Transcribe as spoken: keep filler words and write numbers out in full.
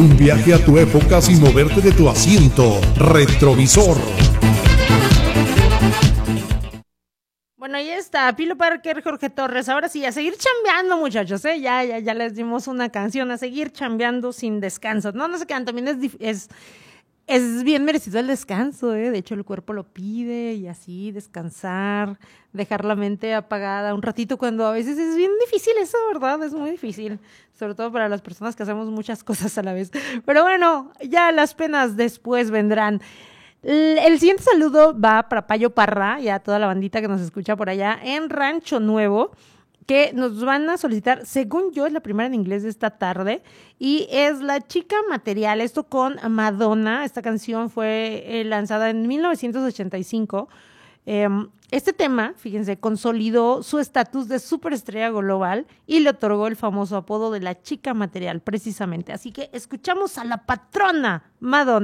Un viaje a tu época sin moverte de tu asiento. Retrovisor. Bueno, ahí está, Pilo Parker, Jorge Torres. Ahora sí, a seguir chambeando, muchachos, ¿eh? Ya, ya, ya les dimos una canción, a seguir chambeando sin descanso. No, no se quedan, también es, es, es bien merecido el descanso, ¿eh? De hecho, el cuerpo lo pide y así, descansar, dejar la mente apagada un ratito cuando a veces es bien difícil eso, ¿verdad? Es muy difícil, sobre todo para las personas que hacemos muchas cosas a la vez. Pero bueno, ya las penas después vendrán. El siguiente saludo va para Payo Parra y a toda la bandita que nos escucha por allá en Rancho Nuevo, que nos van a solicitar, según yo, es la primera en inglés de esta tarde, y es La Chica Material, esto con Madonna. Esta canción fue eh, lanzada en mil novecientos ochenta y cinco. Eh, este tema, fíjense, consolidó su estatus de superestrella global y le otorgó el famoso apodo de La Chica Material, precisamente. Así que escuchamos a la patrona Madonna.